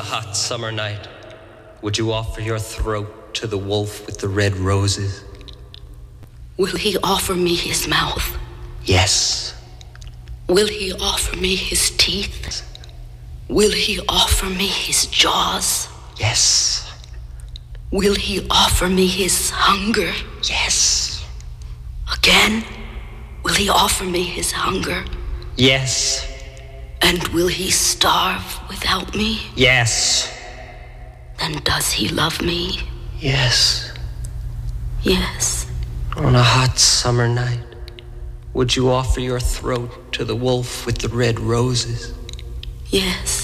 hot summer night, would you offer your throat to the wolf with the red roses? Will he offer me his mouth? Yes. Will he offer me his teeth? Will he offer me his jaws? Yes. Will he offer me his hunger? Yes. Again, will he offer me his hunger? Yes. And will he starve without me? Yes. Then does he love me? Yes. Yes. On a hot summer night, would you offer your throat to the wolf with the red roses? Yes.